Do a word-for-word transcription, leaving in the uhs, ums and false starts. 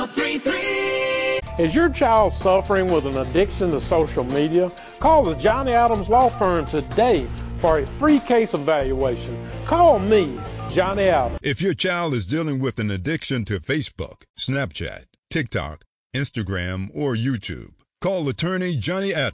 oh three three. Is your child suffering with an addiction to social media? Call the Johnny Adams Law Firm today for a free case evaluation. Call me, Johnny Adams. If your child is dealing with an addiction to Facebook, Snapchat, TikTok, Instagram, or YouTube, call attorney Johnny Adams